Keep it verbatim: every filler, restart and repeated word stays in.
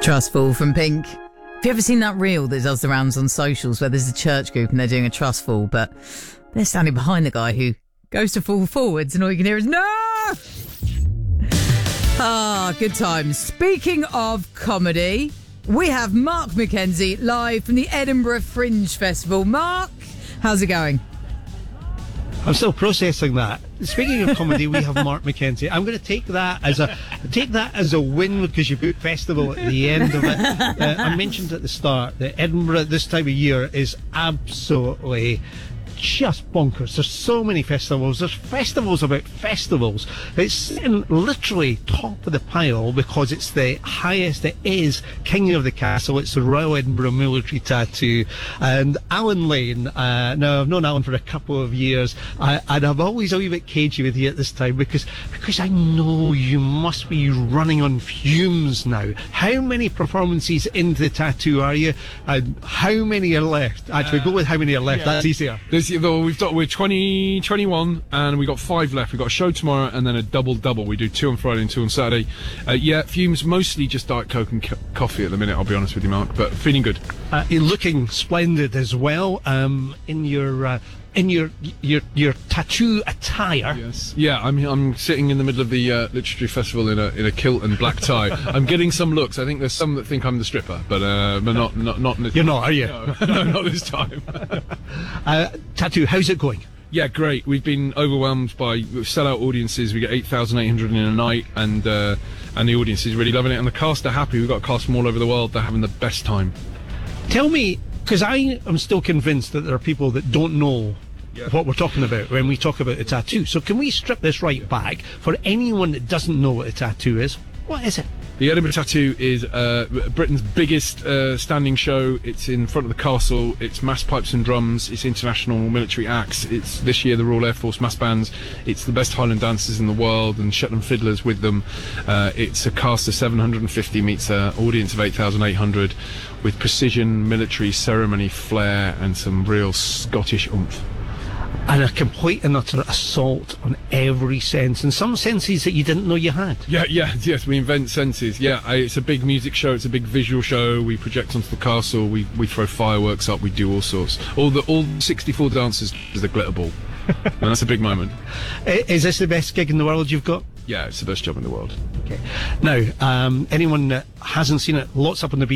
Trustful from Pink. Have you ever seen that reel that does the rounds on socials where there's a church group and they're doing a trustful, but they're standing behind the guy who goes to fall forwards and all you can hear is, no! Ah, good times. Speaking of comedy, we have Mark McKenzie live from the Edinburgh Fringe Festival. Mark, how's it going? I'm still processing that. Speaking of comedy, we have Mark McKenzie. I'm going to take that as a take that as a win because you put festival at the end of it. Uh, I mentioned at the start that Edinburgh this time of year is absolutely just bonkers. There's so many festivals. There's festivals about festivals. It's sitting literally top of the pile because it's the highest it is. King of the Castle. It's the Royal Edinburgh Military Tattoo. And Alan Lane, uh, now I've known Alan for a couple of years, uh, and I'm always a wee bit cagey with you at this time because because I know you must be running on fumes now. How many performances into the tattoo are you? And how many are left? Actually, uh, go with how many are left. Yeah. That's easier. There's, we've got we're twenty, twenty-one, and we've got five left. We've got a show tomorrow and then a double double. We do two on Friday and two on Saturday. Uh, yeah, fumes mostly just Diet Coke and co- coffee at the minute. I'll be honest with you, Mark, but feeling good. Uh, you're looking splendid as well. Um, in your. Uh, In your your your tattoo attire. Yes. Yeah, I'm I'm sitting in the middle of the uh, literary festival in a in a kilt and black tie. I'm getting some looks. I think there's some that think I'm the stripper, but uh, but not not not. You're not, are you? No, no, not this time. uh, tattoo. How's it going? Yeah, great. We've been overwhelmed by sellout audiences. We get eight thousand eight hundred in a night, and uh, and the audience is really loving it. And the cast are happy. We've got a cast from all over the world. They're having the best time. Tell me, because I am still convinced that there are people that don't know yeah. what we're talking about when we talk about a tattoo. So can we strip this right back for anyone that doesn't know what a tattoo is? What is it? The Edinburgh Tattoo is uh, Britain's biggest uh, standing show. It's in front of the castle. It's mass pipes and drums. It's international military acts. It's this year the Royal Air Force mass bands. It's the best Highland dancers in the world and Shetland fiddlers with them. Uh, it's a cast of seven hundred fifty meets an audience of eight thousand eight hundred with precision, military, ceremony, flair and some real Scottish oomph. And a complete and utter assault on every sense, and some senses that you didn't know you had. Yeah, yeah, yes, we invent senses. Yeah, I, it's a big music show, it's a big visual show. We project onto the castle, we, we throw fireworks up, we do all sorts. All the all sixty-four dancers is the glitter ball. And that's a big moment. Is this the best gig in the world you've got? Yeah, it's the best job in the world. Okay. Now, um, anyone that hasn't seen it, lots up on the